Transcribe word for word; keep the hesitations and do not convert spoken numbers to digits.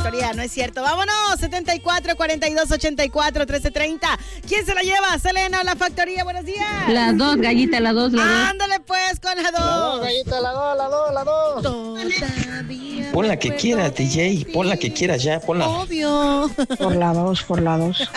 factoría, no es cierto. Vámonos, setenta y cuatro, cuarenta y dos, ochenta y cuatro, trece treinta. ¿Quién se la lleva? Selena o la factoría, buenos días. Las dos, gallita, las dos, las dos. Ándale pues con la dos. La dos, gallita, la dos, la dos, la dos. Todavía Pon la me que acuerdo quieras, de D J. ti. Pon la que quieras ya, ponla. Obvio. Por la dos, por la dos.